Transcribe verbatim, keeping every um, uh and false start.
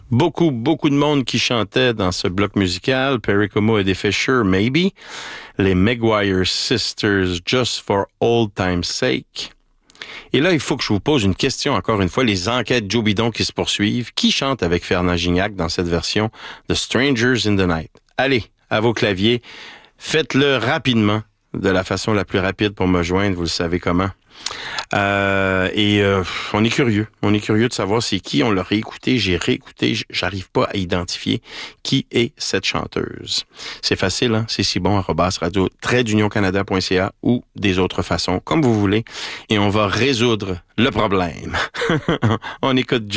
Beaucoup, beaucoup de monde qui chantait dans ce bloc musical. Perry Como et The Fisher, Maybe. Les Maguire Sisters, Just for Old Time's Sake. Et là, il faut que je vous pose une question, encore une fois, les enquêtes Joe Bidon qui se poursuivent. Qui chante avec Fernand Gignac dans cette version de Strangers in the Night? Allez, à vos claviers, faites-le rapidement, de la façon la plus rapide pour me joindre, vous le savez comment. Euh, et euh, on est curieux, on est curieux de savoir c'est qui. On l'a réécouté, j'ai réécouté, j'arrive pas à identifier qui est cette chanteuse. C'est facile, hein? C'est si bon, arobase radio trait d'union canada point c a ou des autres façons, comme vous voulez. Et on va résoudre le problème. On écoute